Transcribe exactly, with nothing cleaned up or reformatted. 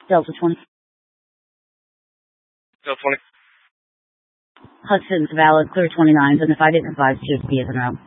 Delta twenty. Delta twenty. Hudson's valid, clear twenty-nines, and if I didn't advise, just be as in row.